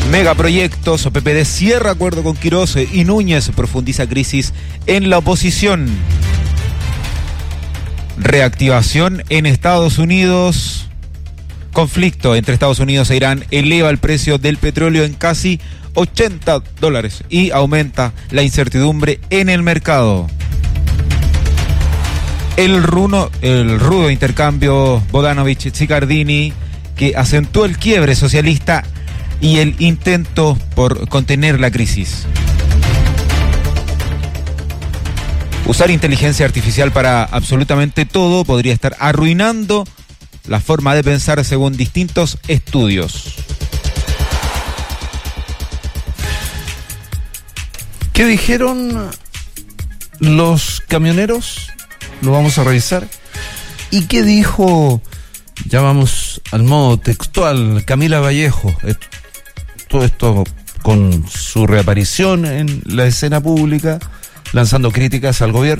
Megaproyectos, PPD cierra acuerdo con Quirós y Núñez profundiza crisis en la oposición. Reactivación en Estados Unidos. Conflicto entre Estados Unidos e Irán eleva el precio del petróleo en casi $80 y aumenta la incertidumbre en el mercado. El rudo intercambio Bodanovich-Zicardini, que acentuó el quiebre socialista y el intento por contener la crisis. Usar inteligencia artificial para absolutamente todo podría estar arruinando la forma de pensar según distintos estudios. ¿Qué dijeron los camioneros? Lo vamos a revisar. ¿Y qué dijo, ya vamos al modo textual, Camila Vallejo? Todo esto con su reaparición en la escena pública, lanzando críticas al gobierno.